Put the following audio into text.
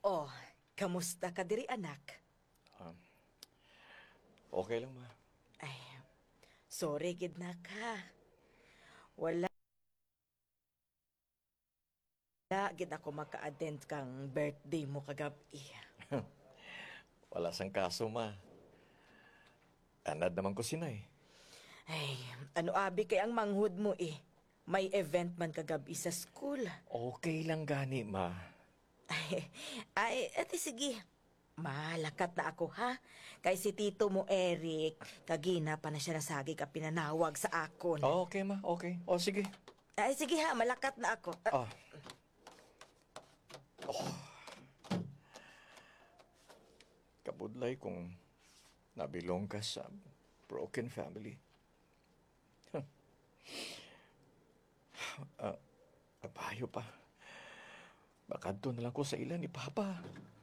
Oh, kamusta ka diri, anak? Um, okay lang, ma. Ay, sorry, gid na ka. Wala gid ako maka-attend kang birthday mo kagabi. Wala sang kaso, ma. Anad naman ko sinay. Ay, ano abi kay ang manghud mo eh. May event man kagabi sa school. Okay lang gani, ma. Ate sige. Malakat na ako ha. Kay si tito mo Eric, kagina pa na siya nasagi ka pinanawag sa akon. Okay, ma. Okay. O, sige. Ay sige ha, malakat na ako. Ah. Kabudlay kung nabilong ka sa broken family. Payo pa. Baka doon na lang ko sa ilan ni Papa.